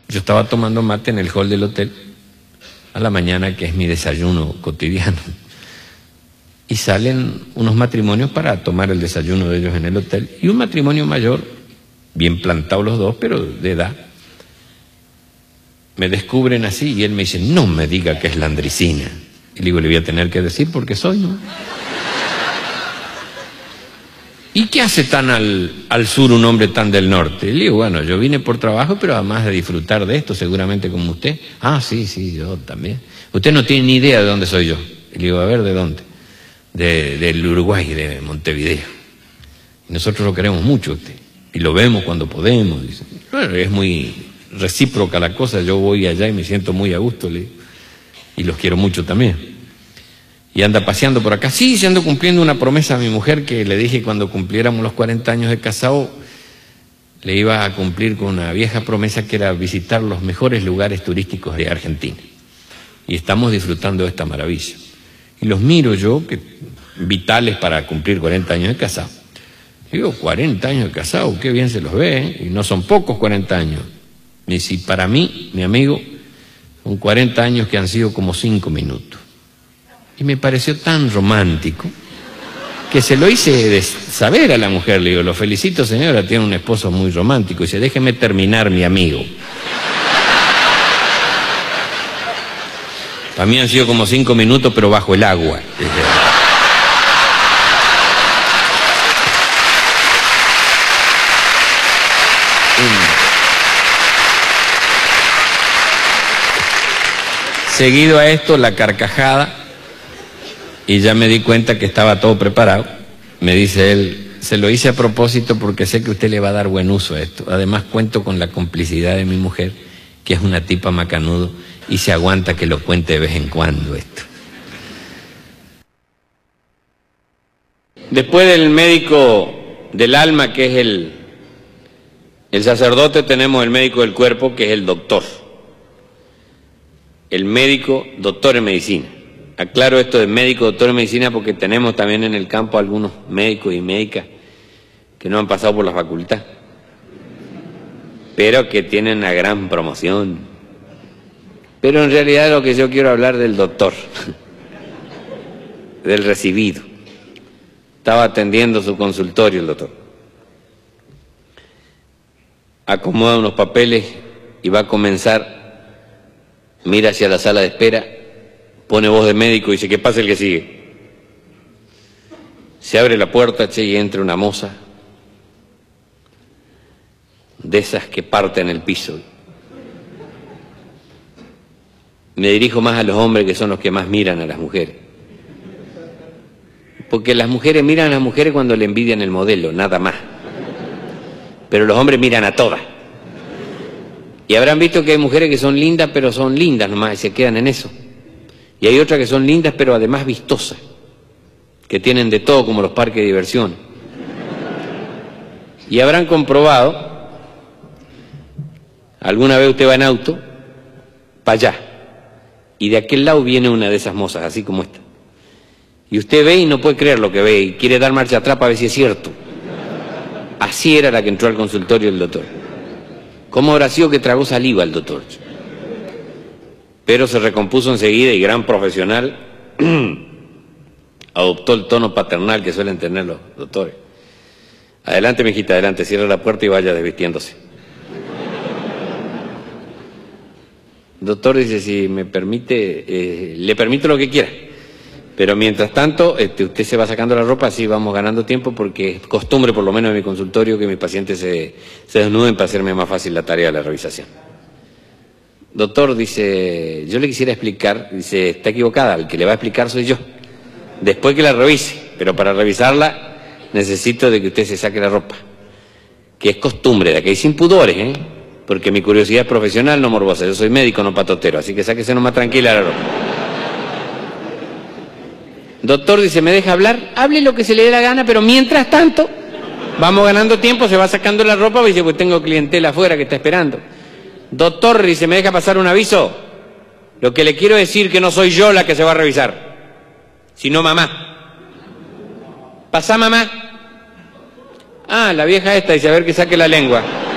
Yo estaba tomando mate en el hall del hotel a la mañana, que es mi desayuno cotidiano. Y salen unos matrimonios para tomar el desayuno de ellos en el hotel. Y un matrimonio mayor, bien plantados los dos, pero de edad. Me descubren así y él me dice, no me diga que es Landricina. Y le digo, le voy a tener que decir porque soy, ¿no? ¿Y qué hace tan al sur un hombre tan del norte? Y le digo, bueno, yo vine por trabajo, pero además de disfrutar de esto, seguramente como usted. Ah, sí, yo también. Usted no tiene ni idea de dónde soy yo. Y le digo, a ver, ¿de dónde? Del Uruguay, de Montevideo. Y nosotros lo queremos mucho usted. Y lo vemos cuando podemos. Dice. Bueno, es muy recíproca la cosa. Yo voy allá y me siento muy a gusto. Le digo. Y los quiero mucho también. Y anda paseando por acá. Sí, se ando cumpliendo una promesa a mi mujer que le dije cuando cumpliéramos los 40 años de casado, le iba a cumplir con una vieja promesa que era visitar los mejores lugares turísticos de Argentina. Y estamos disfrutando de esta maravilla. Y los miro yo, que vitales para cumplir 40 años de casado. Digo, 40 años de casado, qué bien se los ve, ¿eh? Y no son pocos 40 años. Y si para mí, mi amigo, son 40 años que han sido como 5 minutos. Y me pareció tan romántico que se lo hice saber a la mujer. Le digo, lo felicito señora, tiene un esposo muy romántico. Y dice, déjeme terminar, mi amigo. Para mí han sido como 5 minutos, pero bajo el agua. Seguido a esto, la carcajada. Y ya me di cuenta que estaba todo preparado. Me dice él, se lo hice a propósito porque sé que usted le va a dar buen uso a esto. Además cuento con la complicidad de mi mujer, que es una tipa macanudo, y se aguanta que lo cuente de vez en cuando esto. Después del médico del alma, que es el sacerdote, tenemos el médico del cuerpo, que es el doctor. El médico, doctor en medicina. Aclaro esto de médico, doctor en medicina, porque tenemos también en el campo algunos médicos y médicas que no han pasado por la facultad, pero que tienen una gran promoción. Pero en realidad lo que yo quiero hablar del doctor, del recibido. Estaba atendiendo su consultorio el doctor. Acomoda unos papeles y va a comenzar, mira hacia la sala de espera, pone voz de médico y dice, ¿qué pasa el que sigue? Se abre la puerta, che, y entra una moza de esas que parten el piso. Me dirijo más a los hombres, que son los que más miran a las mujeres. Porque las mujeres miran a las mujeres cuando le envidian el modelo, nada más. Pero los hombres miran a todas. Y habrán visto que hay mujeres que son lindas, pero son lindas nomás y se quedan en eso. Y hay otras que son lindas, pero además vistosas, que tienen de todo, como los parques de diversión. Y habrán comprobado, alguna vez usted va en auto, para allá, y de aquel lado viene una de esas mozas, así como esta. Y usted ve y no puede creer lo que ve, y quiere dar marcha atrás para ver si es cierto. Así era la que entró al consultorio del doctor. ¿Cómo habrá sido que tragó saliva el doctor? Pero se recompuso enseguida y, gran profesional, adoptó el tono paternal que suelen tener los doctores. Adelante, mijita, adelante, cierra la puerta y vaya desvistiéndose. Doctor dice, si me permite, le permito lo que quiera, pero mientras tanto usted se va sacando la ropa, así vamos ganando tiempo, porque es costumbre, por lo menos en mi consultorio, que mis pacientes se desnuden para hacerme más fácil la tarea de la revisación. Doctor, dice, yo le quisiera explicar, dice, está equivocada, el que le va a explicar soy yo, después que la revise, pero para revisarla necesito de que usted se saque la ropa, que es costumbre, de aquí sin pudores, porque mi curiosidad es profesional, no morbosa, yo soy médico, no patotero, así que sáquese nomás tranquila la ropa. Doctor, dice, ¿me deja hablar? Hable lo que se le dé la gana, pero mientras tanto, vamos ganando tiempo, se va sacando la ropa, y dice, pues tengo clientela afuera que está esperando. Doctor, dice, ¿me deja pasar un aviso? Lo que le quiero decir que no soy yo la que se va a revisar, sino mamá. Pasá, mamá. Ah, la vieja esta, dice, a ver que saque la lengua.